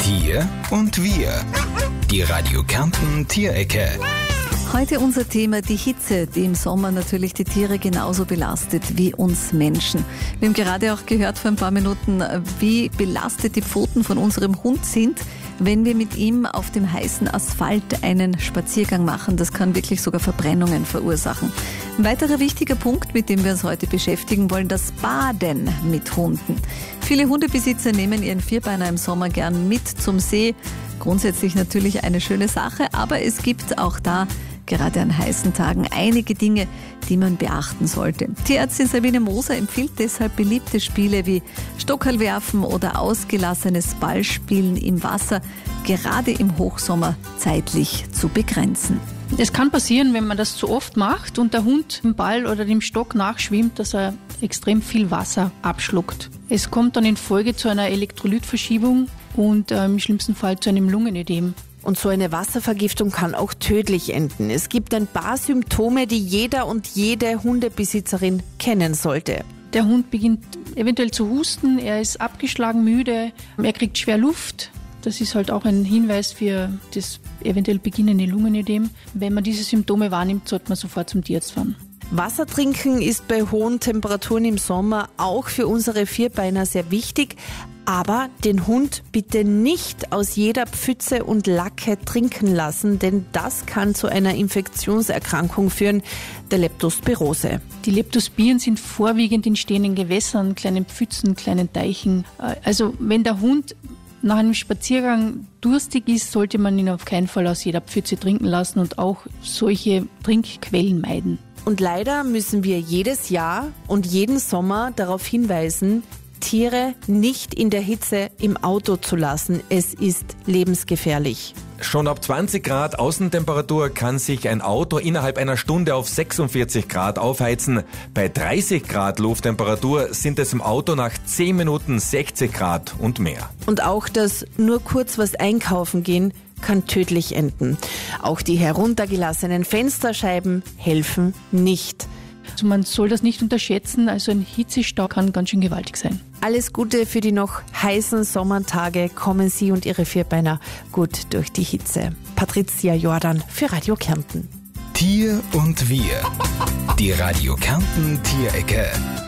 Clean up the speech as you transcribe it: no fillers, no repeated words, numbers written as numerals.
Tier und Wir. Die Radio Kärnten Tierecke. Heute unser Thema die Hitze, die im Sommer natürlich die Tiere genauso belastet wie uns Menschen. Wir haben gerade auch gehört vor ein paar Minuten, wie belastet die Pfoten von unserem Hund sind, wenn wir mit ihm auf dem heißen Asphalt einen Spaziergang machen. Das kann wirklich sogar Verbrennungen verursachen. Ein weiterer wichtiger Punkt, mit dem wir uns heute beschäftigen wollen, das Baden mit Hunden. Viele Hundebesitzer nehmen ihren Vierbeiner im Sommer gern mit zum See. Grundsätzlich natürlich eine schöne Sache, aber es gibt auch da gerade an heißen Tagen einige Dinge, die man beachten sollte. Tierärztin Sabine Moser empfiehlt deshalb beliebte Spiele wie Stockerlwerfen oder ausgelassenes Ballspielen im Wasser gerade im Hochsommer zeitlich zu begrenzen. Es kann passieren, wenn man das zu oft macht und der Hund dem Ball oder dem Stock nachschwimmt, dass er extrem viel Wasser abschluckt. Es kommt dann in Folge zu einer Elektrolytverschiebung und im schlimmsten Fall zu einem Lungenödem. Und so eine Wasservergiftung kann auch tödlich enden. Es gibt ein paar Symptome, die jeder und jede Hundebesitzerin kennen sollte. Der Hund beginnt eventuell zu husten, er ist abgeschlagen, müde, er kriegt schwer Luft. Das ist halt auch ein Hinweis für das eventuell beginnende Lungenödem. Wenn man diese Symptome wahrnimmt, sollte man sofort zum Tierarzt fahren. Wasser trinken ist bei hohen Temperaturen im Sommer auch für unsere Vierbeiner sehr wichtig. Aber den Hund bitte nicht aus jeder Pfütze und Lacke trinken lassen, denn das kann zu einer Infektionserkrankung führen, der Leptospirose. Die Leptospiren sind vorwiegend in stehenden Gewässern, kleinen Pfützen, kleinen Teichen. Also wenn der Hund nach einem Spaziergang durstig ist, sollte man ihn auf keinen Fall aus jeder Pfütze trinken lassen und auch solche Trinkquellen meiden. Und leider müssen wir jedes Jahr und jeden Sommer darauf hinweisen, Tiere nicht in der Hitze im Auto zu lassen. Es ist lebensgefährlich. Schon ab 20 Grad Außentemperatur kann sich ein Auto innerhalb einer Stunde auf 46 Grad aufheizen. Bei 30 Grad Lufttemperatur sind es im Auto nach 10 Minuten 60 Grad und mehr. Und auch das nur kurz was einkaufen gehen kann tödlich enden. Auch die heruntergelassenen Fensterscheiben helfen nicht. Also man soll das nicht unterschätzen, also ein Hitzestau kann ganz schön gewaltig sein. Alles Gute für die noch heißen Sommertage. Kommen Sie und Ihre Vierbeiner gut durch die Hitze. Patricia Jordan für Radio Kärnten. Tier und Wir. Die Radio Kärnten Tierecke.